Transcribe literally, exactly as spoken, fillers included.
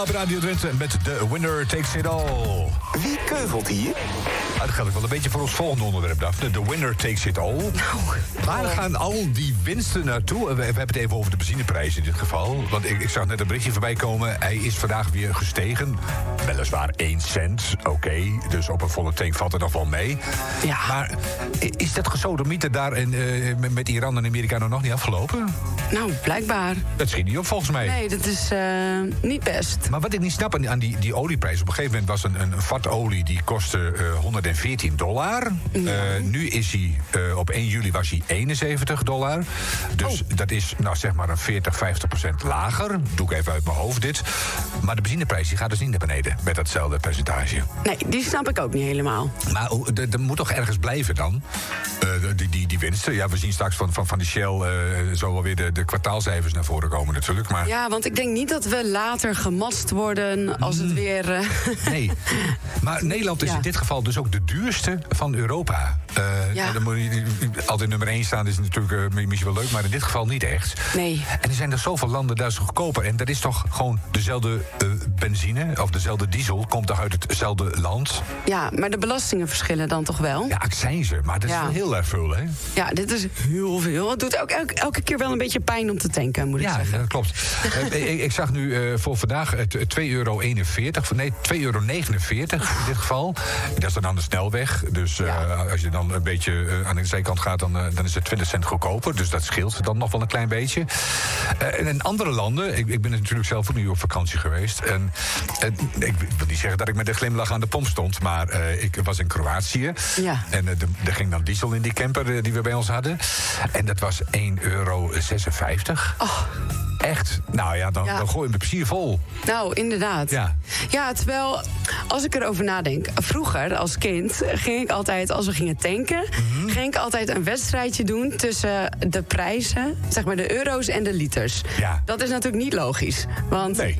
Op Radio Drenthe met The Winner Takes It All. Wie keuvelt hier? Ah, dat geldt ook wel een beetje voor ons volgende onderwerp, Daphne. The Winner Takes It All. Nou, Waar gaan al die winsten naartoe? We, we hebben het even over de benzineprijs in dit geval. Want ik, ik zag net een berichtje voorbij komen. Hij is vandaag weer gestegen. Weliswaar één cent. Oké, okay, dus op een volle tank valt er nog wel mee. Ja. Maar is dat gesodemieter daar in, uh, met Iran en Amerika nog niet afgelopen? Nou, blijkbaar. Dat schiet niet op volgens mij. Nee, dat is uh, niet best. Maar wat ik niet snap aan, aan die, die olieprijs... op een gegeven moment was een, een vat olie... die kostte uh, honderdveertien dollar. Ja. Uh, nu is hij... Uh, op één juli was hij eenenzeventig dollar. Dus oh. dat is nou zeg maar een veertig, vijftig procent lager. Doe ik even uit mijn hoofd dit. Maar de benzineprijs die gaat dus niet naar beneden... met datzelfde percentage. Nee, die snap ik ook niet helemaal. Maar er moet toch ergens blijven dan? Uh, die, die, die winsten. Ja, we zien straks van, van, van die Shell... Uh, zo wel weer de, de kwartaalcijfers naar voren komen natuurlijk. Maar... Ja, want ik denk niet dat we later gemast worden als het weer... Uh... Nee, maar Nederland is ja. in dit geval dus ook de duurste van Europa. Uh, ja. Nou, dan moet je altijd nummer één staan, is natuurlijk uh, misschien wel leuk... maar in dit geval niet echt. Nee. En er zijn er zoveel landen daar zo goedkoper. En dat is toch gewoon dezelfde uh, benzine of dezelfde diesel... komt toch uit hetzelfde land? Ja, maar de belastingen verschillen dan toch wel? Ja, accijnzen, maar dat ja. is wel heel erg veel, hè? Ja, dit is heel veel. Het doet ook elke, elke keer wel een beetje pijn om te tanken, moet ik ja, zeggen. Ja, dat klopt. uh, ik, ik zag nu uh, voor vandaag uh, twee euro eenenveertig. Nee, twee euro negenenveertig in dit geval. Dat is dan aan de snelweg. Dus uh, ja. als je dan een beetje uh, aan de zijkant gaat... Dan, uh, dan is het twintig cent goedkoper. Dus dat scheelt dan nog wel een klein beetje. Uh, en in andere landen... Ik, ik ben natuurlijk zelf ook nu op vakantie geweest. En uh, ik wil niet zeggen dat ik met een glimlach aan de pomp stond... maar uh, ik was in Kroatië. Ja. En uh, er ging dan diesel in die camper uh, die we bij ons hadden. En dat was één euro zesenvijftig. Oh. Echt? Nou ja, dan, ja. dan gooi je mijn plezier vol. Nou, inderdaad. Ja. ja, terwijl, als ik erover nadenk... Vroeger, als kind, ging ik altijd, als we gingen tanken... Mm-hmm. ging ik altijd een wedstrijdje doen tussen de prijzen... zeg maar de euro's en de liters. Ja. Dat is natuurlijk niet logisch. Want nee.